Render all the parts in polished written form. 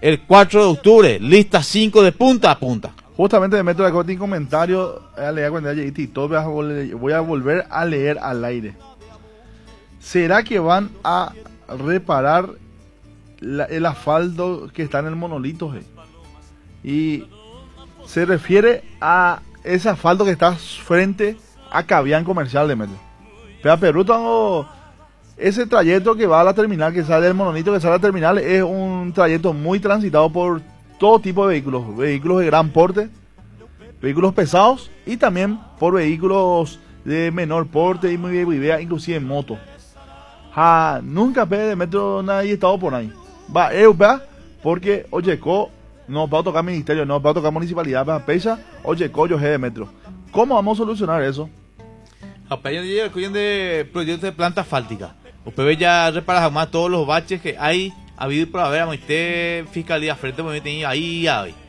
el 4 de octubre, lista 5 de punta a punta. Justamente de Metro de Acota en comentario, voy a volver a leer al aire. ¿Será que van a reparar el asfalto que está en el monolito? Y se refiere a ese asfalto que está frente a Cabián Comercial de Metro. Pero Perú tengo ese trayecto que va a la terminal, que sale del monolito, que sale a la terminal, es un trayecto muy transitado por todo tipo de vehículos. Vehículos de gran porte, vehículos pesados y también por vehículos de menor porte y muy bien, inclusive moto. Nunca de Metro nadie estado por ahí. Va, porque Oyeco no va a tocar ministerio, no va a tocar municipalidad, va a pesa Oyeco yo de Metro. ¿Cómo vamos a solucionar eso? Apenas llega el cuestión de proyectos de planta asfáltica. Usted ya repara más todos los baches que hay habido por haber, a fiscalía frente a movimiento ahí,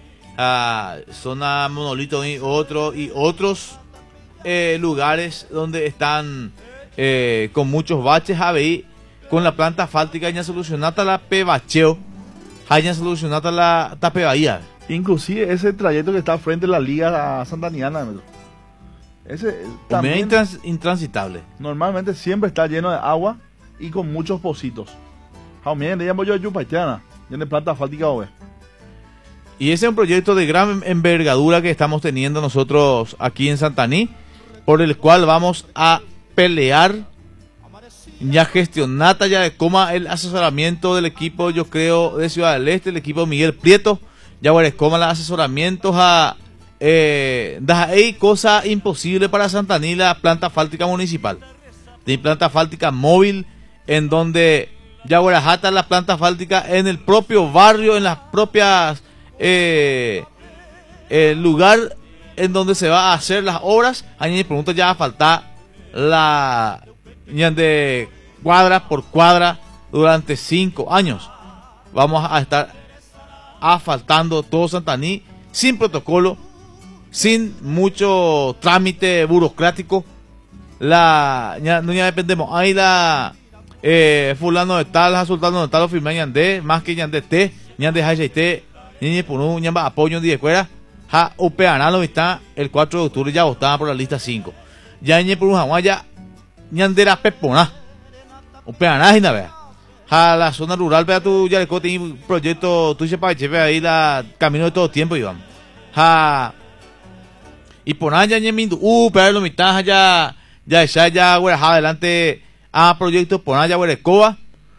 zona monolito y otros lugares donde están con muchos baches, con la planta asfáltica ya solucionada la pebacheo, ya solucionada la tapebahía. Inclusive ese trayecto que está frente a la Liga Santaniana, ese también intransitable. Normalmente siempre está lleno de agua y con muchos pocitos. Le llamo yo Yupaitiana, tiene planta asfáltica. Y ese es un proyecto de gran envergadura que estamos teniendo nosotros aquí en Santaní, por el cual vamos a pelear, ya gestionata, ya de coma el asesoramiento del equipo, yo creo, de Ciudad del Este, el equipo Miguel Prieto, ya coma los asesoramientos hay cosa imposible para Santaní, la planta asfáltica municipal, de planta asfáltica móvil, en donde ya jata la planta asfáltica en el propio barrio, en las propias el lugar en donde se va a hacer las obras. Ahí me pregunta, ya va a faltar la de cuadra por cuadra durante 5 años. Vamos a estar asfaltando todo Santaní sin protocolo, sin mucho trámite burocrático. No ya dependemos. Ahí fulano de tal, sultano de tal, lo firma ñandé, más que ñandé te, ñandé hayaité, ñandé punu, ñamba apoyo de escuela, upeará lo está el 4 de octubre, ya votaba por la lista 5. Ya ñe por un jaguaya, ñandé la pepona, upeará y nada. La zona rural, vea tu ya tiene proyecto, tú sepas, chefe ahí la camino de todo tiempo, Iván. Y por allá ñe mindu, pero lo mitad ya adelante a proyectos por allá Huerecoba,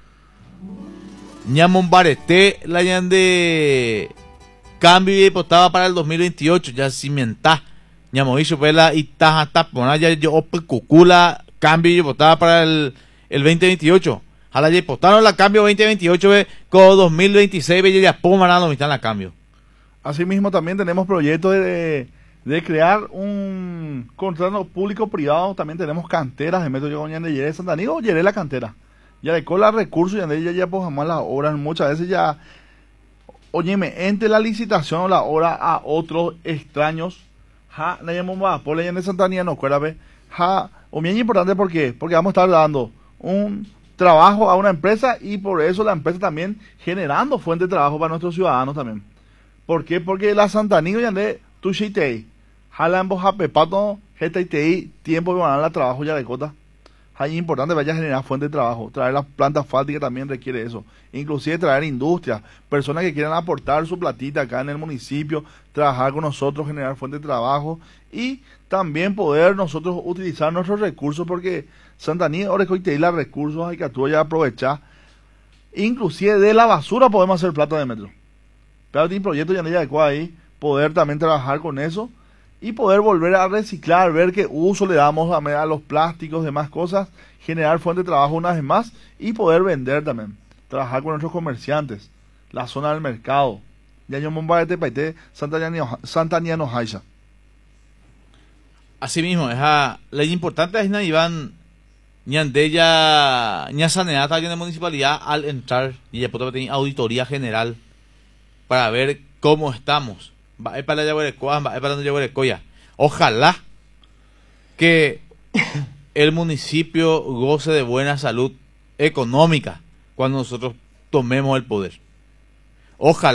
ñamon barete la de cambio y postaba para el 2028, ya cimentá, ñamo hizo vela y taja por allá yo cucula cambio y postaba para el 2028. Jala ya postaron la cambio 2028 con 2026 ya pomarán lo mitad la cambio. Asimismo también tenemos proyectos de crear un contrato público-privado. También tenemos canteras de Metro Yogoñán de Yere Santaní o Yere la cantera. Ya de cola recursos y ya pues jamás las obras. Muchas veces ya, entre la licitación o la obra a otros extraños, la llamamos por la de Santaní, no cuérdame. O bien importante, ¿por qué? Porque vamos a estar dando un trabajo a una empresa y por eso la empresa también generando fuente de trabajo para nuestros ciudadanos también. ¿Por qué? Porque la Santaní ya de Tushitei, Jalambo Japepato, GTI, tiempo que van a dar trabajo ya de cota. Es importante vaya a generar fuente de trabajo. Traer las plantas asfálticas también requiere eso. Inclusive traer industria, personas que quieran aportar su platita acá en el municipio, trabajar con nosotros, generar fuente de trabajo y también poder nosotros utilizar nuestros recursos, porque Santaní ahora que los recursos hay que tú ya aprovechar. Inclusive de la basura podemos hacer plata de metro. Pero tiene proyectos ya de adecuado ahí, poder también trabajar con eso y poder volver a reciclar, ver qué uso le damos a los plásticos, demás cosas, generar fuente de trabajo una vez más y poder vender también, trabajar con nuestros comerciantes, la zona del mercado. Ya yo Mombarete Paité, Santaniano Haisha. Así mismo, la importante es Iván Ñandeya Ñasaneata en la municipalidad al entrar y después tener auditoría general para ver cómo estamos. Ojalá que el municipio goce de buena salud económica cuando nosotros tomemos el poder. Ojalá